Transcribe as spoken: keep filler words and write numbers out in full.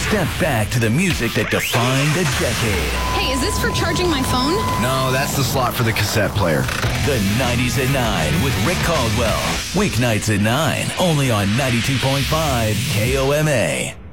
Step back to the music that defined a decade. Hey, is this for charging my phone? No, that's the slot for the cassette player. The nineties at nine with Rick Caldwell. Weeknights at nine, only on ninety-two point five K O M A.